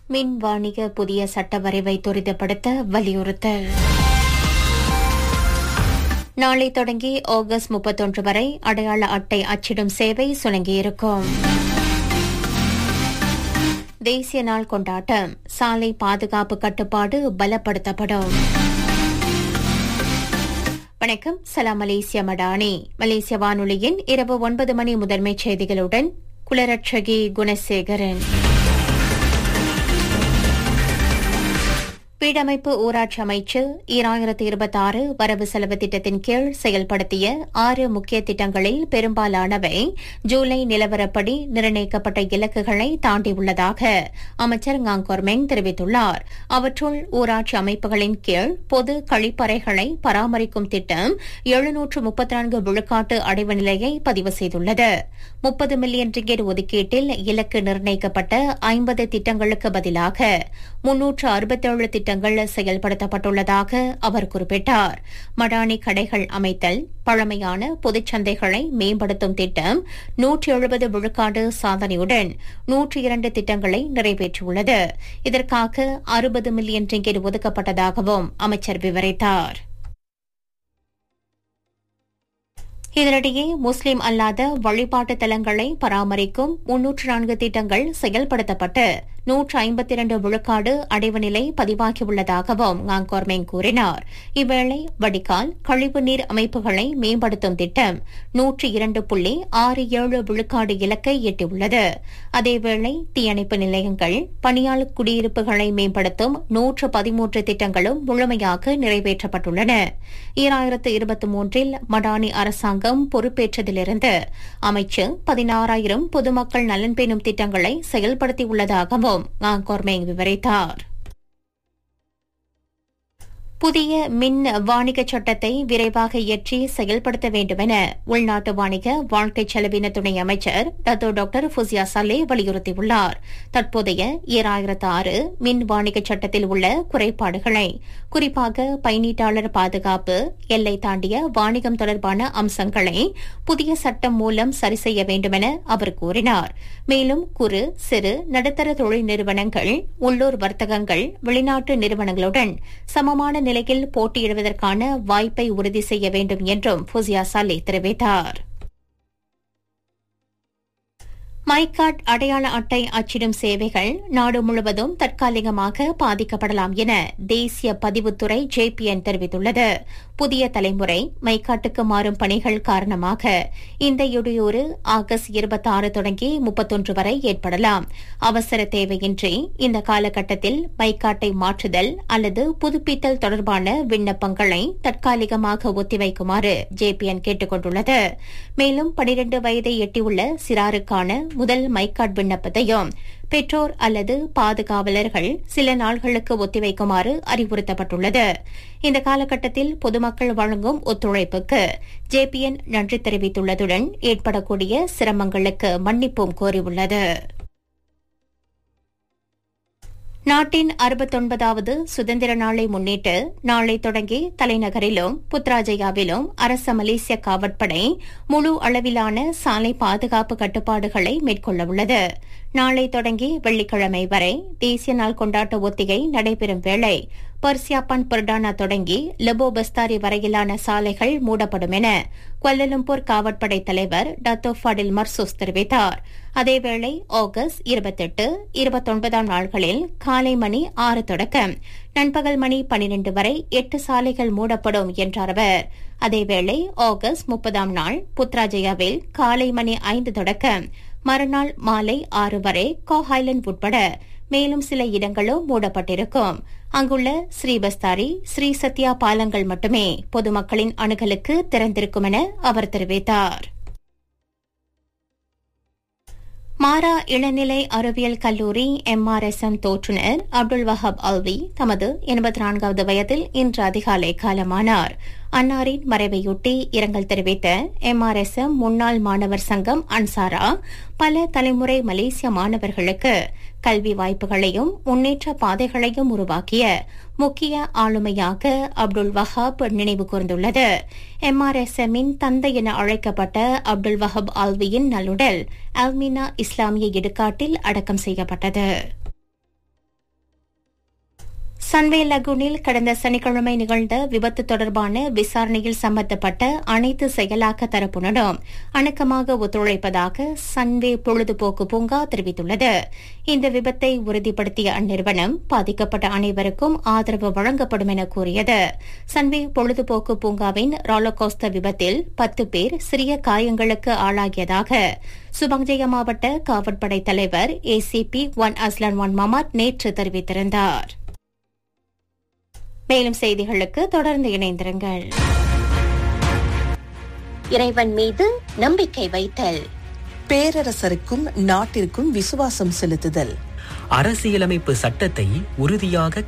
மின் வாணிக புதிய சட்ட வரைவை துரிதப்படுத்த வலியுறுத்தல். நாளை தொடங்கி ஆகஸ்ட் 31 வரை அடையாள அட்டை அச்சிடும் சேவை சுணங்கியிருக்கும். தேசிய நாள் கொண்டாட்டம், சாலை பாதுகாப்பு கட்டுப்பாடு பலப்படுத்தப்படும். வணக்கம், சலாம் மலேசியா மடானி. மலேசிய வானொலியின் இரவு 9 மணி முதன்மைச் செய்திகளுடன் குலரட்சகி குணசேகரன். வீடமைப்பு ஊராட்சி அமைச்சு 2026 வரவு செலவு திட்டத்தின் கீழ் செயல்படுத்திய 6 முக்கிய திட்டங்களில் பெரும்பாலானவை ஜூலை நிலவரப்படி நிர்ணயிக்கப்பட்ட இலக்குகளை தாண்டியுள்ளதாக அமைச்சர் காங்கோர்மெங் தெரிவித்துள்ளார். அவற்றுள் ஊராட்சி அமைப்புகளின் கீழ் பொது கழிப்பறைகளை பராமரிக்கும் திட்டம் 734 விழுக்காட்டு அடைவு நிலையை பதிவு செய்துள்ளது. 30 மில்லியன் ரிங்கெட் ஒதுக்கீட்டில் இலக்கு நிர்ணயிக்கப்பட்ட 50 திட்டங்களுக்கு பதிலாக 367 திட்டங்கள் செயல்படுத்தப்பட்டுள்ளதாக அவர் குறிப்பிட்டார். மடானி கடைகள் அமைத்தல், பழமையான பொதுச்சந்தைகளை மேம்படுத்தும் திட்டம் 170 விழுக்காடு சாதனையுடன் 102 திட்டங்களை நிறைவேற்றியுள்ளது. இதற்காக 60 மில்லியன் ரிங்கெட் ஒதுக்கப்பட்டதாகவும் அமைச்சர் விவரித்தார். இதனிடையே முஸ்லிம் அல்லாத வழிபாட்டு தலங்களை பராமரிக்கும் 304 திட்டங்கள் செயல்படுத்தப்பட்டு 152 விழுக்காடு அடைவு நிலை பதிவாகியுள்ளதாகவும் காங்கோர்மெங் கூறினார். இவ்வேளை வடிகால், கழிவுநீர் அமைப்புகளை மேம்படுத்தும் திட்டம் 102.67 விழுக்காடு இலக்கை எட்டியுள்ளது. அதேவேளை தீயணைப்பு நிலையங்கள், பணியாளர் குடியிருப்புகளை மேம்படுத்தும் 113 திட்டங்களும் முழுமையாக நிறைவேற்றப்பட்டுள்ளன. 2023 மடானி அரசாங்கம் பொறுப்பேற்றதிலிருந்து அமைச்சு 16,000 பொதுமக்கள் நலன் பேணும் திட்டங்களை செயல்படுத்தியுள்ளதாகவும் காங்கோர்மெங் விவரித்தார். புதிய மின் வாணிக சட்டத்தை விரைவாக இயற்றி செயல்படுத்த வேண்டுமென உள்நாட்டு வாணிக வாழ்க்கை செலவின துணை அமைச்சர் டாக்டர் ஃபுசியா சலே வலியுறுத்தியுள்ளார். தற்போதைய 2006 மின் வாணிக சட்டத்தில் உள்ள குறைபாடுகளை, குறிப்பாக பயனீட்டாளர் பாதுகாப்பு, எல்லை தாண்டிய வாணிகம் தொடர்பான அம்சங்களை புதிய சட்டம் மூலம் சரி செய்ய வேண்டுமென அவர் கூறினார். மேலும் குறு, சிறு, நடுத்தர தொழில் நிறுவனங்கள், உள்ளூர் வர்த்தகங்கள் வெளிநாட்டு நிறுவனங்களுடன் சமமான நிலையில் போட்டியிடுவதற்கான வாய்ப்பை உறுதி செய்ய வேண்டும் என்றும் ஃபுசியா சாலே தெரிவித்தார். மைகாட் அடையாள அட்டை அச்சிடும் சேவைகள் நாடு முழுவதும் தற்காலிகமாக பாதிக்கப்படலாம் என தேசிய பதிவுத்துறை JPN தெரிவித்துள்ளது. புதிய தலைமுறை மைகாட்டுக்கு மாறும் பணிகள் காரணமாக இந்த இடையூறு ஆகஸ்ட் 26 தொடங்கி 31 வரை ஏற்படலாம். அவசர தேவையின்றி இந்த காலகட்டத்தில் மைகாட்டை மாற்றுதல் அல்லது புதுப்பித்தல் தொடர்பான விண்ணப்பங்களை தற்காலிகமாக ஒத்திவைக்குமாறு JPN கேட்டுக் கொண்டுள்ளது. மேலும் 12 வயதை எட்டியுள்ள சிறாருக்கான முதல் மைகாட் விண்ணப்பத்தையும் பெற்றோர் அல்லது பாதுகாவலர்கள் சில நாள்களுக்கு ஒத்திவைக்குமாறு அறிவுறுத்தப்பட்டுள்ளது. இந்த காலகட்டத்தில் பொதுமக்கள் வழங்கும் ஒத்துழைப்புக்கு JPN நன்றி தெரிவித்துள்ளதுடன் ஏற்படக்கூடிய சிரமங்களுக்கு மன்னிப்பும் கோரியுள்ளது. நாட்டின் 69வது சுதந்திர நாளை முன்னிட்டு நாளை தொடங்கி தலைநகரிலும் புத்ராஜயாவிலும் அரச மலேசிய காவற்படை முழு அளவிலான சாலை பாதுகாப்பு கட்டுப்பாடுகளை மேற்கொள்ளவுள்ளது. நாளை தொடங்கி வெள்ளிக்கிழமை வரை தேசிய நாள் கொண்டாட்ட ஒத்திகை நடைபெறும் வேளை பர்சியாப்பான் பர்டானா தொடங்கி லெபோ பஸ்தாரி வரையிலான சாலைகள் மூடப்படும் என குவாலலம்பூர் காவற்படை தலைவர் டாக்டர் ஃபடில் மர்சூஸ் தெரிவித்தார். அதேவேளை ஆகஸ்ட் 28, 29 நாள்களில் காலை மணி 6 தொடக்கம் நண்பகல் மணி 12 வரை 8 சாலைகள் மூடப்படும் என்றார் அவர். அதேவேளை ஆகஸ்ட் 30 நாள் புத்ராஜயாவில் காலை மணி 5 தொடக்கம் மறுநாள் மாலை 6 வரை கோஹைலண்ட் உட்பட மேலும் சில இடங்களும் மூடப்பட்டிருக்கும். அங்குள்ள ஸ்ரீபஸ்தாரி, ஸ்ரீ சத்யா பாலங்கள் மட்டுமே பொதுமக்களின் அணுகலுக்கு திறந்திருக்கும் என அவர் தெரிவித்தார். மாரா இளநிலை அறிவியல் கல்லூரி MRSM தோற்றுநர் அப்துல் வஹாப் அல்வி தமது 84வது வயதில் இன்று அதிகாலை காலமானார். அன்னாரின் மறைவையொட்டி இரங்கல் தெரிவித்த MRSM முன்னாள் மாணவர் சங்கம் அன்சாரா பல தலைமுறை மலேசிய மாணவர்களுக்கு கல்வி வாய்ப்புகளையும் முன்னேற்ற பாதைகளையும் உருவாக்கிய முக்கிய ஆளுமையாக அப்துல் வஹாப் நினைவு கூர்ந்துள்ளது. MRSM-இன் தந்தை என அழைக்கப்பட்ட அப்துல் வஹாப் ஆல்வியின் நல்லுடல் அல்மினா இஸ்லாமிய இடுகாட்டில் அடக்கம் செய்யப்பட்டது. சன்வே லகூனில் கடந்த சனிக்கிழமை நிகழ்ந்த விபத்து தொடர்பான விசாரணையில் சம்பந்தப்பட்ட அனைத்து செயலாக்க தரப்புடனும் அணுக்கமாக ஒத்துழைப்பதாக சன்வே பொழுதுபோக்கு பூங்கா தெரிவித்துள்ளது. இந்த விபத்தை உறுதிப்படுத்திய அந்நிறுவனம் பாதிக்கப்பட்ட அனைவருக்கும் ஆதரவு வழங்கப்படும் என கூறியது. சன்வே பொழுதுபோக்கு பூங்காவின் ரோலோகோஸ்டர் விபத்தில் 10 பேர் சிறிய காயங்களுக்கு ஆளாகியதாக சுபங்ஜயா மாவட்ட காவற்படை தலைவர் ACP 1 அஸ்லான் 1 மமாத் நேற்று தெரிவித்திருந்தார். மேலும் செய்திகளுக்கு தொடர்ந்து இணைந்திருங்கள். இறைவன் மீது நம்பிக்கை வைத்தல், பேரரசருக்கும் நாட்டிற்கும் விசுவாசம் செலுத்துதல், அரசியலமைப்பு சட்டத்தை உறுதியாக